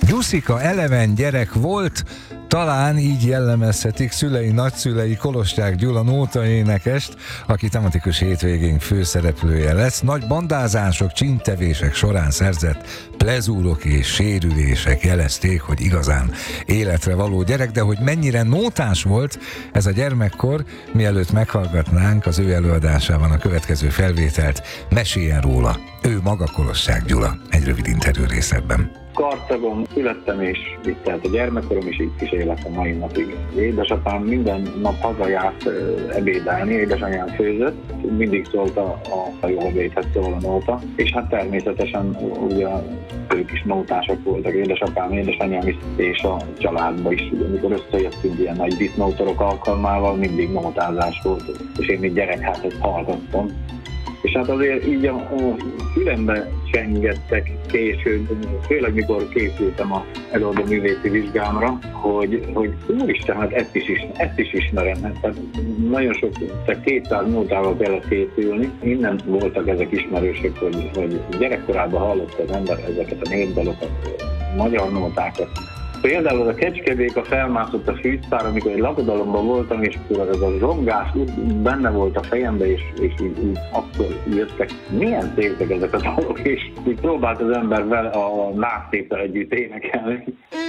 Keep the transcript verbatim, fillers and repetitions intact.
Gyuszika eleven gyerek volt, talán így jellemezhetik szülei, nagyszülei Kolosták Gyula nótaénekest, aki tematikus hétvégén főszereplője lesz. Nagy bandázások, csíntevések során szerzett plezúrok és sérülések jelezték, hogy igazán életre való gyerek, de hogy mennyire nótás volt ez a gyermekkor, mielőtt meghallgatnánk az ő előadásában a következő felvételt, meséljen róla. Ő maga Kolosták Gyula, egy rövid interjú részletben. Karcagon születtem, és itt telt a gyermekkorom, és itt is élek a mai napig. Édesapám minden nap hazajárt ebédelni, édesanyám főzött, mindig szólt a, a jól védhet szól a nóta, és hát természetesen ugye ők is nótások voltak, édesapám, édesanyám is, és a családban is, ugye, amikor összejöttünk ilyen nagy disznótorok alkalmával, mindig nótázás volt, és én még gyerek, hát ezt hallgattam. És hát azért így a, a fülembe csengettek később, főleg mikor készültem az előadó művészi vizsgámra, hogy, hogy úristen, hát ezt is, is, ezt is ismerem. Tehát nagyon sok, tehát kétszáz nótával kellett készülni. Innen voltak ezek ismerősök, hogy, hogy gyerekkorában hallott az ember ezeket a népdalokat, magyar nótákat. Például az a Kecskebéka felmászott a fűtszár, amikor egy lakodalomban voltam, és akkor ez a zsongás benne volt a fejembe, és, és így, így akkor jöttek. Milyen szépek ezek a dalok, és így próbált az ember vele a násztéppel együtt énekelni.